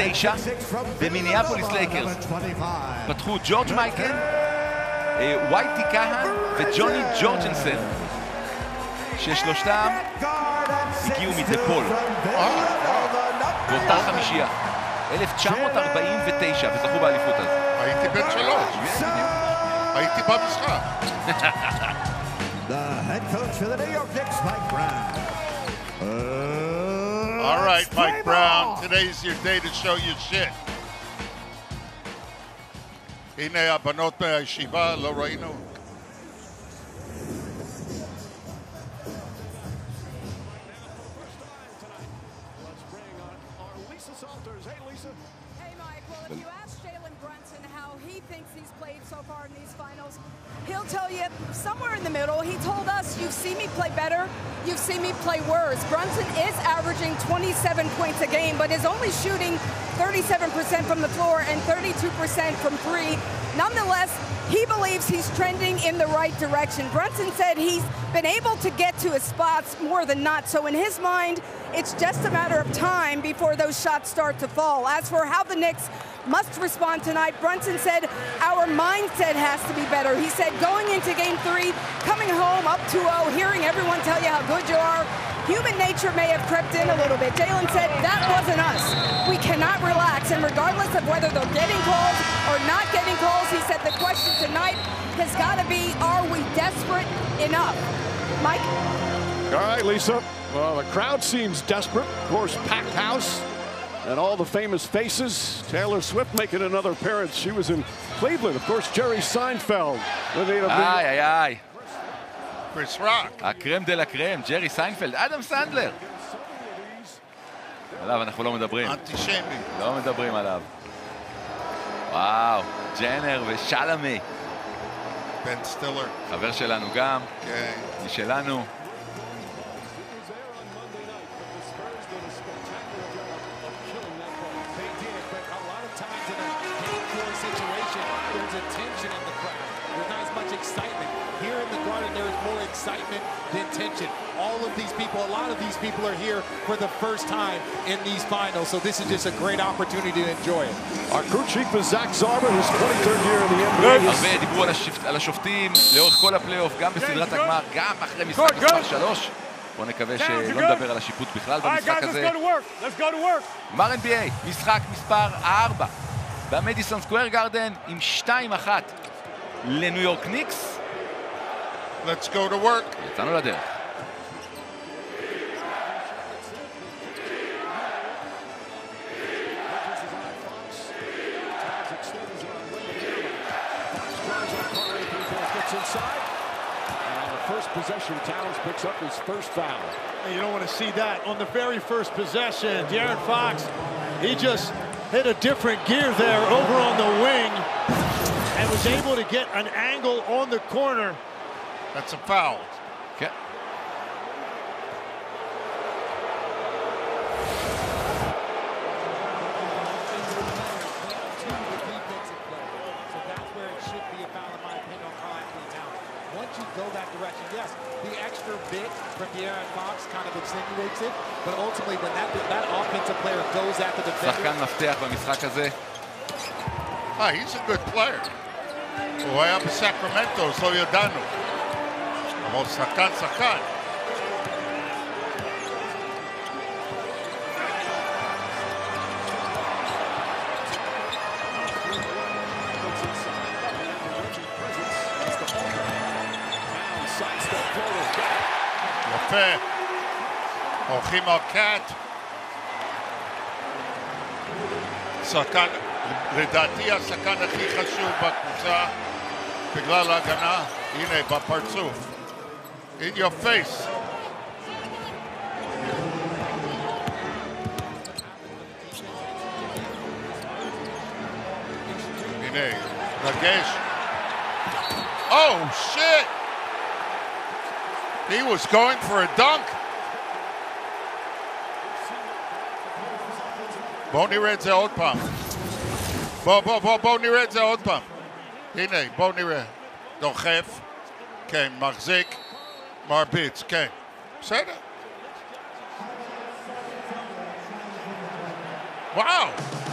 9 במיניאפוליס לייקרס. פתחו ג'ורג' מייקל, וייטי קהן וג'וני ג'ורג'נסן, ששלושתם הגיעו מדפול. באותה חמישייה. 1949, וזכו באליפות אז. הייתי בן 3. הייתי במשחק. All right, Mike Brown, today's your day to show your shit. הנה הבנות מהישיבה, לא ראינו. Hey, Mike. Well, if you ask Jalen Brunson how he thinks he's played so far in these finals, he'll tell you somewhere in the middle. He told us, you've seen me play better, you've seen me play worse. Brunson is averaging 27 points a game, but is only shooting 37% from the floor and 32% from three. Nonetheless, he believes he's trending in the right direction. Brunson said he's been able to get to his spots more than not. So in his mind, it's just a matter of time before those shots start to fall. As for how the Knicks must respond tonight, Brunson said our mindset has to be better. He said going into game 3, coming home up 2-0, hearing everyone tell you how good you are, human nature may have crept in a little bit. Jalen said that wasn't us. We cannot relax, and regardless of whether they're getting calls or not getting calls, he said the question tonight has got to be, are we desperate enough? Mike? All right, Lisa. Well, the crowd seems desperate. Of course, packed house and all the famous faces. Taylor Swift making another appearance. She was in Cleveland. Of course, Jerry Seinfeld. איי. Chris Rock. הקרם דה לקרם, ג'רי סיינפלד, אדם סנדלר. עליו אנחנו לא מדברים. אנטישמי. לא מדברים עליו. וואו, ג'נר ושלמי. בן סטילר. חבר שלנו גם. כן. משלנו. Excitement than tension. All of these people, a lot of these people are here for the first time in these finals, so this is just a great opportunity to enjoy it. Our crew chief is Zach Zarber, his 23rd year in the NBA. הרבה דיברו על השופטים לאורך כל הפלייאוף, גם בסדרת הגמר, גם אחרי משחק מספר 3. בואו נקווה שלא נדבר על השיפוט בכלל במשחק הזה. גמר NBA, משחק מספר 4, במדיסון סקוואר גארדן עם 2-1 לניו יורק ניקס. Let's go to work. יצאנו לדרך. First possession, Towns picks up his first foul. You don't want to see that on the very first possession. De'Aaron Fox, he just hit a different gear there over on the wing and was able to get an angle on the corner. That's a foul. Okay. Once you go that direction, yes, the extra bit from De'Aaron Fox kind of insinuates it, but ultimately when that offensive player goes at the defender. שחקן מפתח במשחק הזה. He's a good player. הוא היה בסקרמנטו, אז לא ידענו. אבל שחקן. יפה. הולכים על קאט. שחקן, לדעתי השחקן הכי חשוב בקבוצה בגלל ההגנה. הנה, בפרצוף. In your face. הנה, נגש. Oh, shit! He was going for a dunk. בואו נראה את זה עוד פעם. בואו נראה את זה עוד פעם. הנה, בואו נראה. דוחף. כן, מחזיק. מרביץ, כן. בסדר. וואו!